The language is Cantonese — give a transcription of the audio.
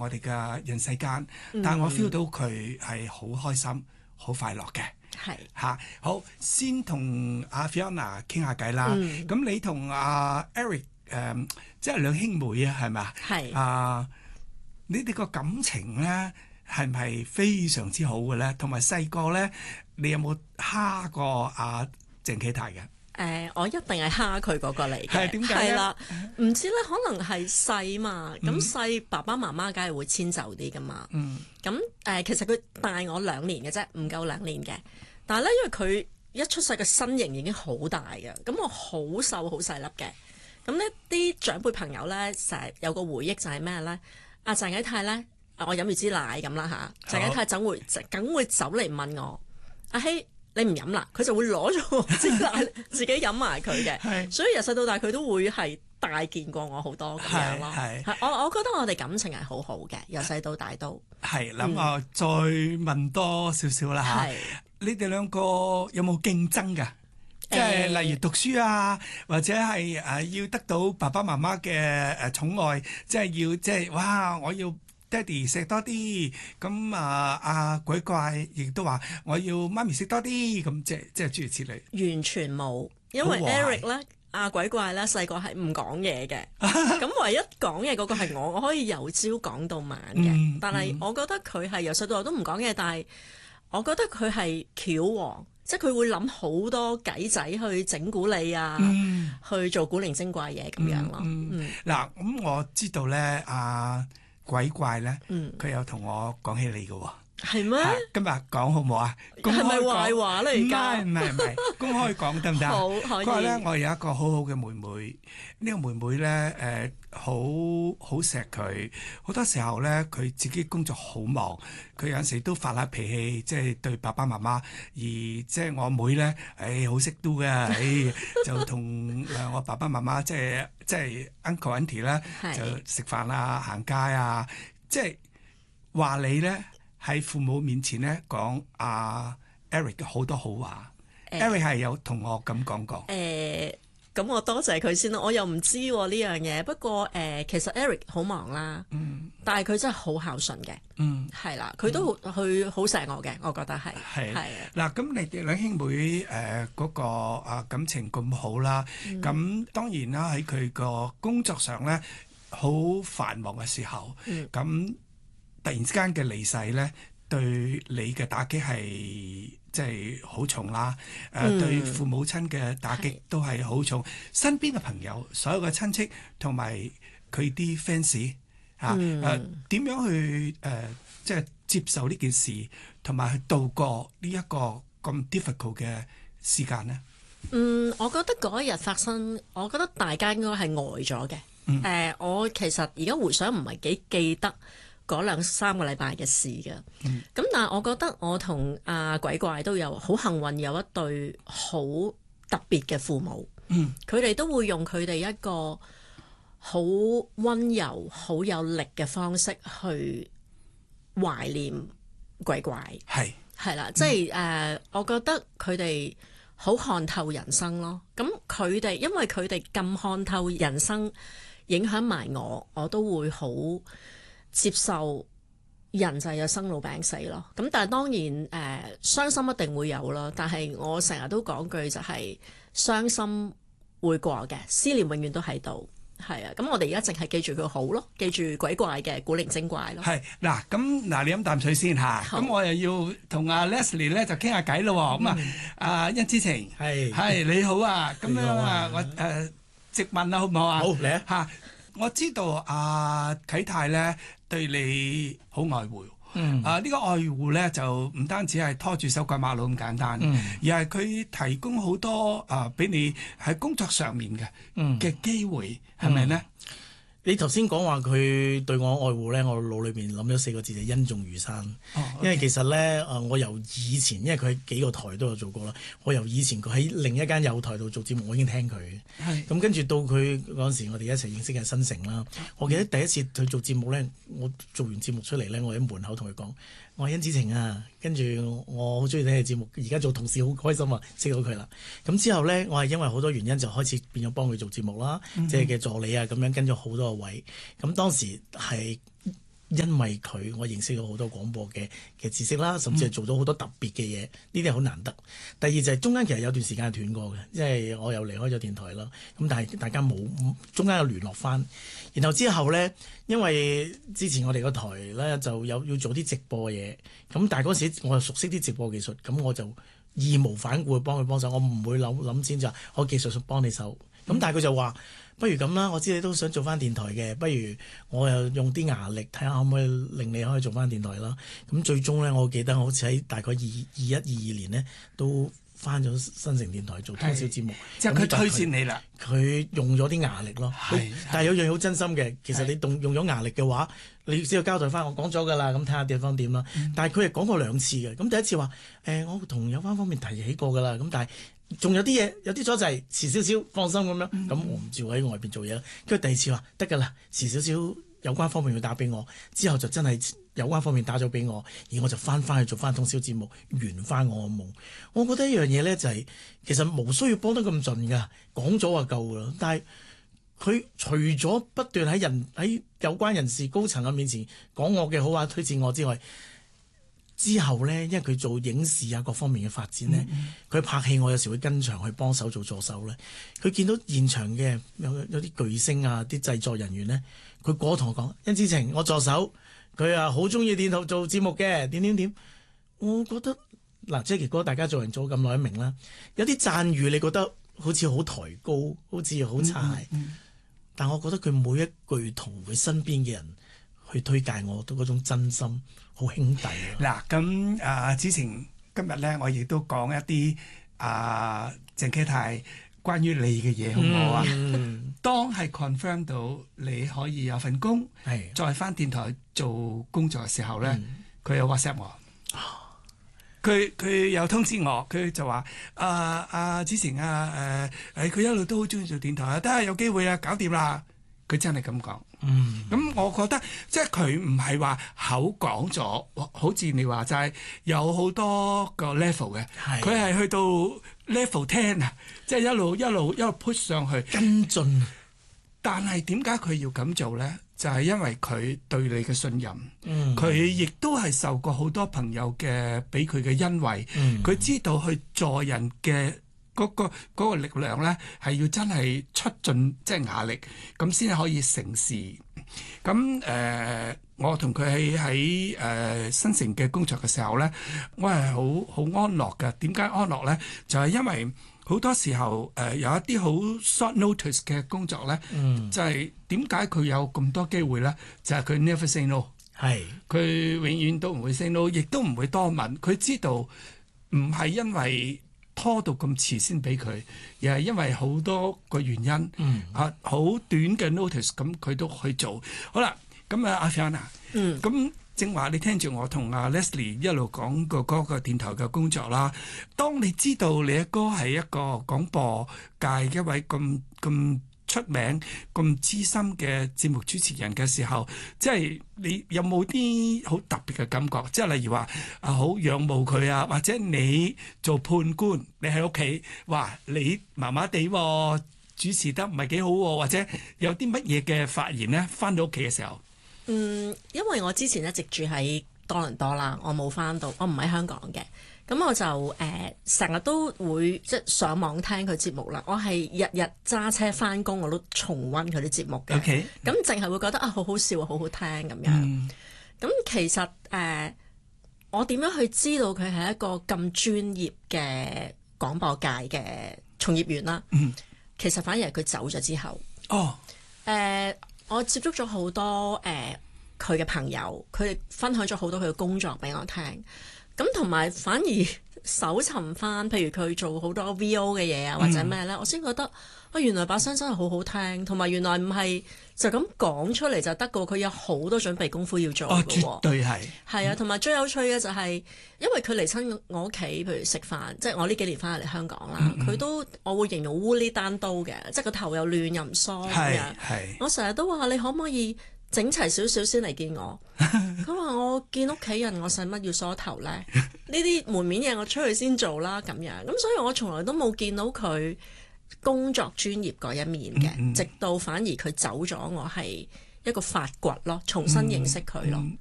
我哋嘅人世間，但我 feel 到佢係好開心、好快樂嘅。 係嚇，好，先同阿 Fiona 傾下偈啦。咁你同阿 Eric 即係兩兄妹啊，係咪啊？ 係啊，你哋個感情咧係唔係非常之好嘅咧？同埋細個咧，你有冇蝦過阿鄭啟泰嘅？ 我一定係蝦佢嗰個嚟嘅。 係點解咧？ 係啦，唔知咧，可能係細嘛，咁細爸爸媽媽梗係會遷就啲噶嘛。咁其實佢大我2年嘅啫，唔夠2年嘅。但係咧，因為佢一出世嘅身形已經好大嘅，咁我好瘦好細粒嘅。咁呢啲長輩朋友咧，成日有個回憶就係咩咧？阿鄭啟泰咧，我飲住支奶咁啦嚇，鄭啟泰梗會走嚟問我：阿希，你唔飲啦？佢就會攞咗我支奶自己飲埋佢嘅。所以由細到大佢都會係大見過我好多咁樣咯。我覺得我哋感情係好好嘅，由細到大都係。 咁我再問多少少啦嚇。你哋兩個有冇競爭㗎？即係例如讀書啊，或者係要得到爸爸媽媽嘅寵愛，即係哇！我要爹哋食多啲，咁阿鬼怪亦都話我要媽咪食多啲，咁即係諸如此類。 完全冇，因為 Eric 咧，阿鬼怪咧細個係唔講嘢嘅，咁唯一講嘢嗰個係我可以由朝講到晚嘅。但係我覺得佢係由細到大都唔講嘢，但係我覺得佢係橋王。即係佢會諗好多計仔去整蠱你啊，去做古靈精怪嘢咁樣咯。 嗱，咁我知道咧，阿鬼怪咧，佢有同我講起你嘅喎。 係咩？ 今日講好唔好啊？ 係咪壞話咧？而家唔係，公開講得唔得？ 好，可以。 佢話咧，我有一個好好嘅妹妹，呢個妹妹咧，好錫佢。好多時候咧，佢自己工作好忙，佢有陣時都發下脾氣，即係對爸爸媽媽。而即係我妹咧，好識都嘅，就同我爸爸媽媽即係 uncle auntie 啦，就食飯啊、行街啊，即係話你咧。喺父母面前咧講阿 Eric 嘅好多好話，Eric 係有同我咁講過。 咁我多謝佢先啦，我又唔知呢樣嘢。不過其實 Eric 好忙啦，但係佢真係好孝順嘅，係啦，佢都佢好錫我嘅，我覺得係。係啊。 嗱，咁你哋兩兄妹嗰個感情咁好啦，咁當然啦喺佢個工作上咧好繁忙嘅時候，咁。突然之間嘅離世咧，對你嘅打擊係即係好重啦。對父母親嘅打擊都係好重。身邊嘅朋友、所有嘅親戚同埋佢啲 fans 點樣去即係接受呢件事，同埋去度過呢一個咁 difficult 嘅時間呢？ 我覺得嗰一日發生，我覺得大家應該係呆咗嘅。我其實而家回想唔係幾記得嗰2-3個禮拜嘅事嘅，咁但係我覺得我同阿鬼怪都有好幸運，有一對好特別嘅父母，佢哋都會用佢哋一個好溫柔、好有力嘅方式去懷念鬼怪，係啦，即係我覺得佢哋好看透人生咯。咁佢哋因為佢哋咁看透人生，影響埋我都會好接受人就係有生老病死咯，咁但係當然傷心一定會有咯，但係我成日都講句就係傷心會過嘅，思念永遠都喺度，係啊，咁我哋而家淨係記住佢好咯，記住鬼怪嘅古靈精怪咯。係嗱，咁嗱你飲啖水先嚇，咁我又要同阿 Leslie 咧就傾下偈咯喎，咁阿甄之晴係你好啊，咁樣啊，我直問啦好唔好啊？好嚟啊嚇！我知道阿啟泰咧對你好愛護，呢個愛護咧就唔單止係拖住手過馬路咁簡單，而係佢提供好多俾你喺工作上面嘅機會，係咪咧？ 你頭先講話佢對我愛護咧，我腦裏邊諗咗4個字就恩重如山。因為其實咧我由以前，因為佢喺幾個台都有做過啦，我由以前佢喺另一間友台度做節目，我已經聽佢。咁跟住到佢嗰陣時，我哋一齊認識嘅新城啦。我記得第一次佢做節目咧，我做完節目出嚟咧，我喺門口同佢講：我係甄之晴啊，跟住我好中意聽佢節目，而家做同事好開心啊，識到佢啦。咁之後咧，我係因為好多原因就開始變咗幫佢做節目啦，即係嘅助理啊咁樣跟咗好多個位。咁當時係因為佢，我認識到好多廣播嘅知識啦，甚至係做到好多特別嘅嘢，呢啲係好難得。第二就係中間其實有段時間係斷過嘅，即係我又離開咗電台啦。咁但係大家冇中間有聯絡翻，然後之後咧，因為之前我哋個台咧就要做啲直播嘢，咁但係嗰時我又熟悉啲直播技術，咁我就義無反顧去幫佢幫手，我唔會諗先就話我技術上幫你手。咁但係佢就話，不如咁啦，我知你都想做翻電台嘅，不如我又用啲牙力睇下可唔可以令你可以做翻電台啦。咁最終咧，我記得好似喺大概21、22年呢，都翻咗新城電台做通宵節目。 即係佢推薦你啦， 佢用咗啲牙力咯。但係有樣好真心嘅，其實你用咗牙力嘅話，你只要交代翻我講咗㗎啦，咁睇下地方點啦。但係佢係講過2次嘅。咁第一次話我同有關方面提起過㗎啦，咁但係仲有啲嘢，有啲阻滯，遲少少，放心咁樣。咁我唔照喺外邊做嘢啦。跟住第二次話得㗎啦，遲少少有關方面要打俾我，之後就真係有關方面打咗俾我，而我就翻去做翻通宵節目，圓翻我嘅夢。我覺得一樣嘢咧就係、其實無需要幫得咁盡㗎，講咗就夠㗎啦。但係佢除咗不斷喺有關人士高層嘅面前講我嘅好話，推薦我之外，之後咧，因為佢做影視啊各方面嘅發展咧，佢拍戲我有時會跟場去幫手做助手咧。佢見到現場嘅有啲巨星啊，啲製作人員咧，佢過同我講：甄子晴，我助手，佢啊好中意電台做節目嘅，點。我覺得嗱，Jackie哥，大家做人做咁耐明啦，有啲讚譽你覺得好似好抬高，好似好柴，但我覺得佢每一句同佢身邊嘅人去推介我，都嗰種真心。好兄弟嗱，咁子晴今日咧，我亦都講一啲鄭啟泰關於你嘅嘢，好唔好啊？當係 confirm 到你可以有份工，再翻電台做工作嘅時候咧，佢有 WhatsApp 我，佢有通知我，佢就話子晴佢一路都好中意做電台啊，得下有機會啊，搞掂啦，佢真係咁講。咁我覺得即係佢唔係話口講咗，好似你話齋有好多個 level 嘅，佢係去到 level 10啊，即係一路 push 上去跟進。 但係點解佢要咁做咧？就係因為佢對你嘅信任，佢亦都係受過好多朋友嘅俾佢嘅恩惠，佢知道去助人嘅嗰個力量咧，係要真係出盡即係牙力，咁先可以成事。咁我同佢喺新城嘅工作嘅時候咧，我係好安樂㗎。點解安樂咧？就係因為好多時候有一啲好 short notice 嘅工作咧，就係點解佢有咁多機會咧？就係佢 never say no，佢永遠都唔會 say no，亦都唔會多問。佢知道唔係因為拖到咁遲先俾佢，而係因為好多個原因，好短嘅 notice，咁佢都去做。好啦，咁阿 Fiona，咁正話你聽住我同阿 Leslie 一路講個嗰個電台嘅工作啦。當你知道你阿哥係一個廣播界一位咁出名、咁資深嘅節目主持人嘅時候，即係你有冇啲好特別嘅感覺？即係例如話好仰慕佢啊，或者你做判官，你喺屋企，哇，你麻麻地主持得唔係幾好喎，或者有啲乜嘢嘅發言呢？翻到屋企嘅時候， 因為我之前一直住喺多倫多啦，我冇翻到，我唔喺香港嘅。咁我就成日都會即係上網聽佢節目啦。我係日日揸車翻工，我都重溫佢啲節目嘅。咁淨係會覺得好好笑，好好聽咁樣。咁其實我點樣去知道佢係一個咁專業嘅廣播界嘅從業員啦？其實反而係佢走咗之後。我接觸咗好多佢嘅朋友，佢哋分享咗好多佢嘅工作俾我聽。咁同埋反而搜尋翻，譬如佢做好多 VO 嘅嘢啊，或者咩咧，我先覺得原來把聲真係好好聽，同埋原來唔係就咁講出嚟就得㗎，佢有好多準備功夫要做㗎喎。 絕對係。係啊，同埋最有趣嘅就係，因為佢嚟親我屋企，譬如食飯，即係我呢幾年翻嚟香港啦，佢都我會形容烏哩單刀嘅，即係個頭又亂又唔梳咁樣。我成日都話你可唔可以整齊少少先嚟見我？佢話我見屋企人，我使乜要梳頭呢？呢啲門面嘢我出去先做啦，咁樣。咁所以我從來都冇見到佢工作專業嗰一面嘅，直到反而佢走咗，我係一個發掘咯，重新認識佢咯。